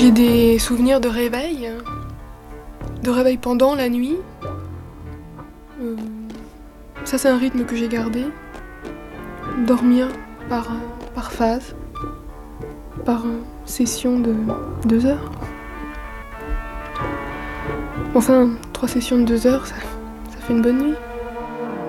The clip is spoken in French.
J'ai des souvenirs de réveil pendant la nuit. Ça c'est un rythme que j'ai gardé. Dormir par phase, par session de 2 heures. Enfin, 3 sessions de 2 heures, ça fait une bonne nuit.